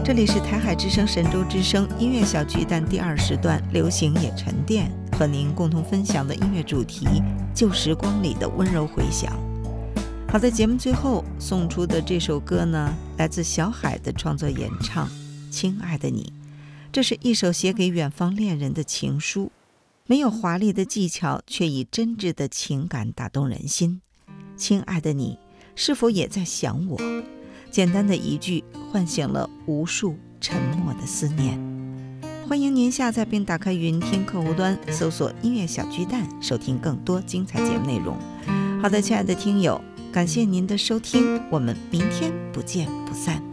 这里是台海之声神州之声音乐小巨蛋第2时段流行也沉淀，和您共同分享的音乐主题旧时光里的温柔回响。好，在节目最后送出的这首歌呢，来自小海的创作演唱《亲爱的你》，这是一首写给远方恋人的情书，没有华丽的技巧，却以真挚的情感打动人心。亲爱的你，是否也在想我？简单的一句唤醒了无数沉默的思念。欢迎您下载并打开云听客户端，搜索音乐小巨蛋，收听更多精彩节目内容。好的，亲爱的听友，感谢您的收听，我们明天不见不散。